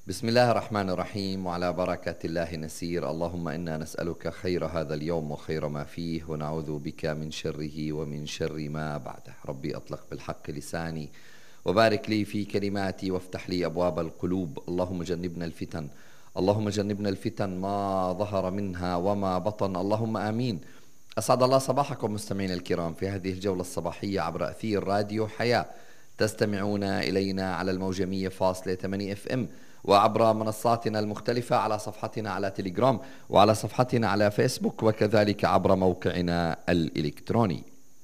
بسم الله الرحمن الرحيم، وعلى بركة الله نسير. اللهم إنا نسألك خير هذا اليوم وخير ما فيه، ونعوذ بك من شره ومن شر ما بعده. ربي أطلق بالحق لساني، وبارك لي في كلماتي، وافتح لي أبواب القلوب. اللهم جنبنا الفتن، اللهم جنبنا الفتن ما ظهر منها وما بطن، اللهم آمين. أسعد الله صباحكم مستمعينا الكرام في هذه الجولة الصباحية عبر أثير راديو حياة. تستمعون إلينا على الموجة 100.8 اف ام، وعبر منصاتنا المختلفة، على صفحتنا على تليجرام، وعلى صفحتنا على فيسبوك، وكذلك عبر موقعنا الإلكتروني.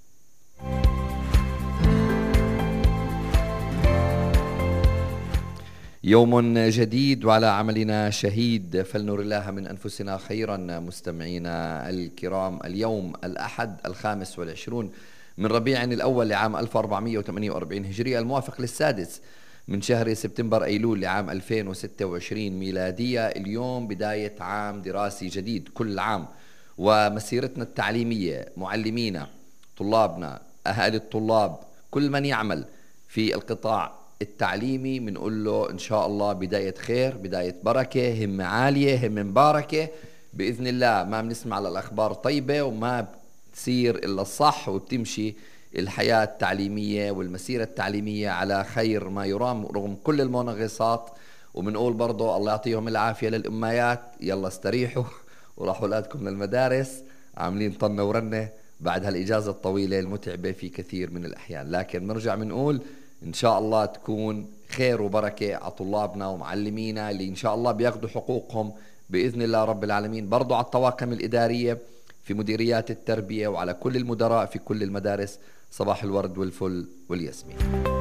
يوم جديد وعلى عملنا شهيد، فلنر الله من أنفسنا خيرا. مستمعينا الكرام، اليوم الأحد 25 من ربيع الأول لعام 1448 هجرية، الموافق للسادس من شهر سبتمبر أيلول لعام 2026 ميلادية. اليوم بداية عام دراسي جديد كل عام، ومسيرتنا التعليمية، معلمينا، طلابنا، أهالي الطلاب، كل من يعمل في القطاع التعليمي، بنقول له إن شاء الله بداية خير، بداية بركة، همة عالية، همة مباركة بإذن الله. ما بنسمع على الأخبار طيبة، وما بتصير إلا الصح، وبتمشي الحياة التعليمية والمسيرة التعليمية على خير ما يرام رغم كل المنغصات. وبنقول برضو الله يعطيهم العافية للأميات، يلا استريحوا وراحوا أولادكم للمدارس عاملين طنة ورنة بعد هالإجازة الطويلة المتعبة في كثير من الأحيان. لكن بنرجع بنقول إن شاء الله تكون خير وبركة على طلابنا ومعلمينا اللي إن شاء الله بياخدوا حقوقهم بإذن الله رب العالمين. برضو على الطواقم الإدارية في مديريات التربية، وعلى كل المدراء في كل المدارس، صباح الورد والفل والياسمين.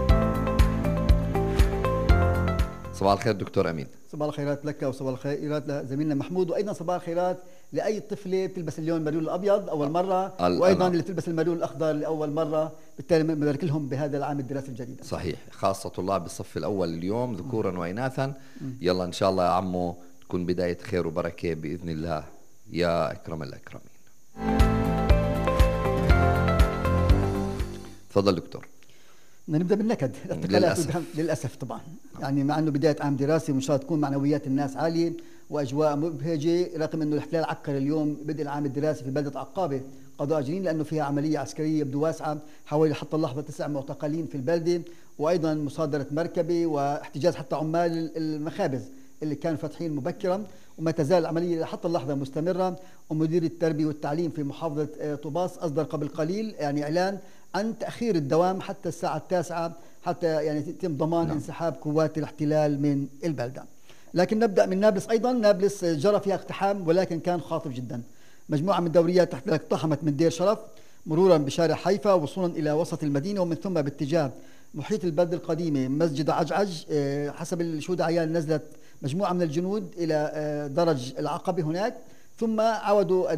صباح الخير دكتور أمين. صباح الخيرات لك، وصباح الخيرات لزميلنا محمود، وايضا صباح الخيرات لاي طفله بتلبس اللون المريول الابيض اول مره، وايضا اللي بتلبس المريول الاخضر لاول مره. بالتالي بنبارك لهم بهذا العام الدراسي الجديد. صحيح، خاصه طلاب الصف الاول اليوم ذكورا واناثا. يلا ان شاء الله يا عمو تكون بدايه خير وبركه باذن الله يا اكرم الاكرمين. تفضل دكتور. نبدا بالنكد. للاسف طبعا، يعني مع انه بدايه عام دراسي وان شاء الله تكون معنويات الناس عاليه واجواء مبهجه، رغم انه الاحتلال عكر اليوم بدء العام الدراسي في بلده عقابه قضاء جنين، لانه فيها عمليه عسكريه يبدو واسعه حوالي حتى اللحظه 9 معتقلين في البلده، وايضا مصادره مركبه واحتجاز حتى عمال المخابز اللي كانوا فاتحين مبكرا، وما تزال العمليه حتى اللحظه مستمره. ومدير التربيه والتعليم في محافظه طوباس اصدر قبل قليل يعني اعلان عن تاخير الدوام حتى الساعه 9 حتى يعني يتم ضمان انسحاب قوات الاحتلال من البلده. لكن نبدا من نابلس. ايضا نابلس جرى فيها اقتحام ولكن كان خاطف جدا. مجموعه من دوريات الاحتلال اقتحمت من دير شرف مرورا بشارع حيفا وصولا الى وسط المدينه، ومن ثم باتجاه محيط البلده القديمه مسجد عجعج. حسب الشهود عيان نزلت مجموعه من الجنود الى درج العقبه هناك، ثم عودوا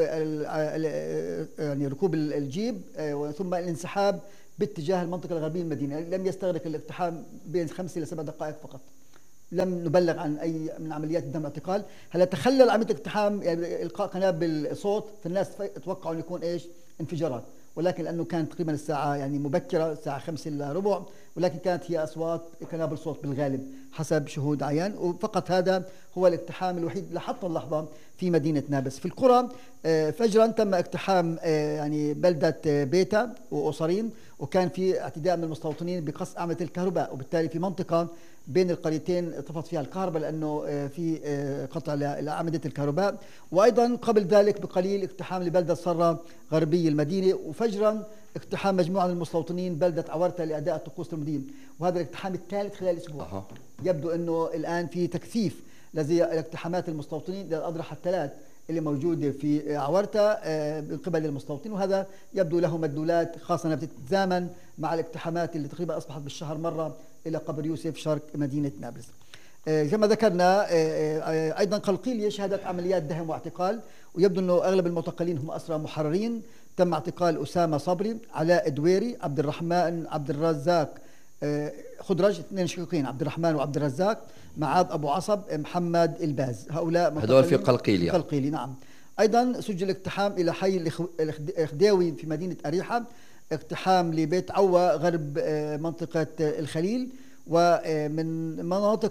يعني ركوب الجيب، ثم الانسحاب باتجاه المنطقه الغربيه من المدينه. لم يستغرق الاقتحام بين 5 إلى 7 دقائق فقط. لم نبلغ عن اي من عمليات تم الاعتقال. هلا تخلل عمليه الاقتحام يعني القاء قنابل صوت، فالناس توقعوا انه يكون ايش؟ انفجارات، ولكن لانه كانت تقريبا الساعه يعني مبكره، الساعه 5 إلا ربع، ولكن كانت هي اصوات قنابل صوت بالغالب حسب شهود عيان. وفقط هذا هو الاقتحام الوحيد لحتى اللحظه في مدينه نابلس. في القرى فجرا تم اقتحام يعني بلده بيتا وأوصرين، وكان في اعتداء من المستوطنين بقص اعمده الكهرباء، وبالتالي في منطقه بين القريتين طفت فيها الكهرباء لانه في قطع لاعمده الكهرباء. وايضا قبل ذلك بقليل اقتحام لبلده صره غربي المدينه، وفجرا اقتحام مجموعه من المستوطنين بلده عورتا لاداء الطقوس التمدين، وهذا الاقتحام الثالث خلال اسبوع. يبدو انه الان في تكثيف لزي اقتحامات المستوطنين للاضرحه الثلاث اللي موجوده في عورتا من قبل المستوطنين، وهذا يبدو له مدلولات خاصه انها بتتزامن مع الاقتحامات اللي تقريبا اصبحت بالشهر مره الى قبر يوسف شرق مدينه نابلس. كما ذكرنا ايضا قلقيليه شهدت عمليات دهم واعتقال، ويبدو انه اغلب المعتقلين هم اسرى محررين. تم اعتقال اسامه صبري، علاء دويري، عبد الرحمن عبد الرزاق خضرج، اثنين شقيقين عبد الرحمن وعبد الرزاق، معاذ ابو عصب، محمد الباز. هؤلاء هذول في قلقيليه. قلقيلي نعم. ايضا سجل اقتحام الى حي الخداوي في مدينه اريحه، اقتحام لبيت عوا غرب منطقه الخليل، ومن مناطق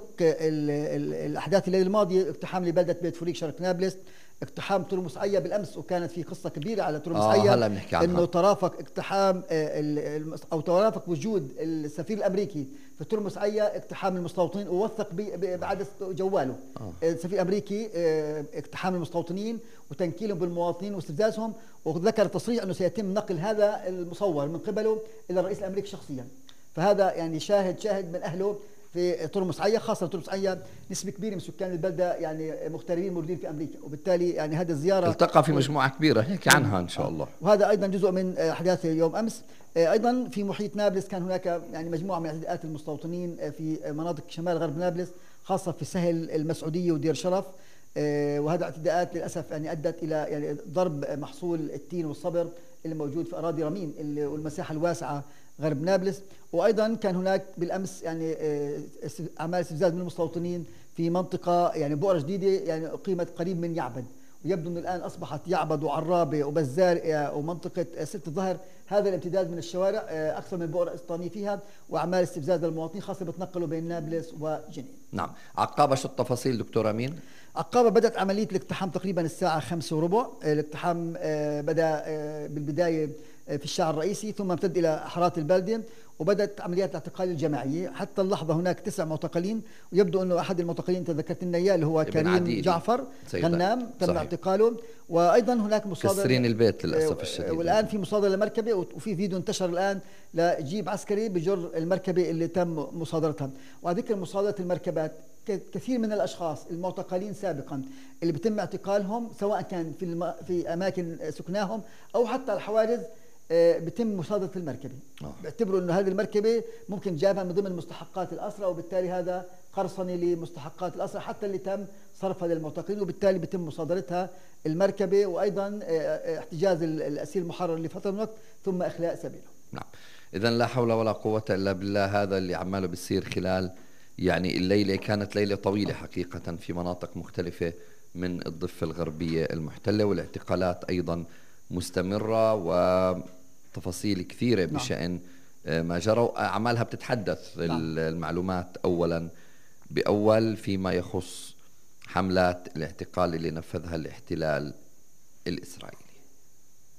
الأحداث الليلة الماضية اقتحام لبلدة بيت فريق شرق نابلس، اقتحام ترمس عيا بالامس، وكانت في قصه كبيره على ترمس عيا. هلا بنحكي عنها. انه ترافق اقتحام او ترافق وجود السفير الامريكي في ترمس عيا اقتحام المستوطنين، ووثق بعدد جواله. السفير الامريكي اقتحام المستوطنين وتنكيلهم بالمواطنين واستفزازهم، وذكر تصريح انه سيتم نقل هذا المصور من قبله الى الرئيس الامريكي شخصيا. فهذا يعني شاهد من اهله في ترمس عيا، خاصة ترمس عيا نسبة كبيرة من سكان البلدة يعني مغتربين موجودين في أمريكا، وبالتالي يعني هذه الزيارة التقى في مجموعة كبيرة نحكي عنها إن شاء الله. وهذا أيضا جزء من أحداث يوم أمس. أيضا في محيط نابلس كان هناك يعني مجموعة من اعتداءات المستوطنين في مناطق شمال غرب نابلس، خاصة في سهل المسعودية ودير شرف. وهذا اعتداءات للأسف يعني أدت إلى يعني ضرب محصول التين والصبر اللي موجود في أراضي رمين والمساحة الواسعة غرب نابلس. وايضا كان هناك بالامس يعني اعمال استفزاز من المستوطنين في منطقه يعني بؤره جديده يعني اقيمت قريب من يعبد، ويبدو انه الان اصبحت يعبد وعرابه وبزار ومنطقه ست الظهر هذا الامتداد من الشوارع اكثر من بؤره اسطانيه فيها، واعمال استفزاز للمواطنين خاصه بتنقلوا بين نابلس وجنين. نعم. عقابه شو التفاصيل دكتور امين؟ عقابه بدات عمليه الاقتحام تقريبا الساعه 5:15. الاقتحام بدا بالبدايه في الشارع الرئيسي، ثم امتد الى حارات البلده، وبدات عمليات الاعتقال الجماعيه. حتى اللحظه هناك 9 معتقلين، ويبدو انه احد المعتقلين تذكرت لنا اياه اللي هو كريم جعفر غنام تم اعتقاله. وايضا هناك مصادره كسرين البيت للاسف الشديد، والان في مصادره لمركبه، وفي فيديو انتشر الان لجيب عسكري بجر المركبه اللي تم مصادرتها. وعلى ذكر مصادره المركبات، كثير من الاشخاص المعتقلين سابقا اللي بيتم اعتقالهم سواء كان في اماكن سكناهم او حتى الحواجز بتم مصادرة المركبة. بيعتبروا انه هذه المركبة ممكن جابها من ضمن مستحقات الأسرة، وبالتالي هذا قرصنة لمستحقات الأسرة حتى اللي تم صرفها للمعتقلين، وبالتالي بيتم مصادرتها المركبة، وأيضا احتجاز الأسير المحرر لفترة من الوقت ثم إخلاء سبيله. نعم. إذا لا حول ولا قوة إلا بالله. هذا اللي عماله بيصير خلال يعني الليلة، كانت ليلة طويلة حقيقة في مناطق مختلفة من الضفة الغربية المحتلة، والاعتقالات أيضا مستمرة وتفاصيل كثيرة بشأن ما جرى. أعمالها بتتحدث المعلومات أولا بأول فيما يخص حملات الاعتقال اللي نفذها الاحتلال الإسرائيلي.